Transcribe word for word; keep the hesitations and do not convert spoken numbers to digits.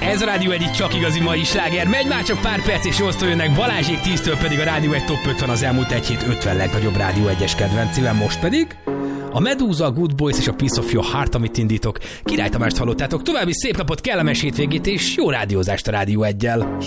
Ez a Rádió egy csak igazi mai sláger. Megy már csak pár perc, és nyolctól jönnek Balázsék, tíztől pedig a Rádió egy top ötven az elmúlt egy hét ötven legnagyobb Rádió egyes kedvencével. Most pedig a Medúza, a Good Boys és a Piece of Your Heart, amit indítok. Király Tamást hallottátok. További szép napot, kellemes hétvégét és jó rádiózást a Rádió eggyel.